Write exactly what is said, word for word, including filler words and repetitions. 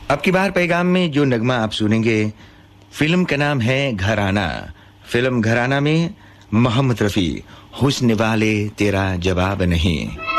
अब की बार पैगाम में जो नगमा आप सुनेंगे, फिल्म का नाम है घराना। फिल्म घराना में मोहम्मद रफी, हुस्न वाले तेरा जवाब नहीं।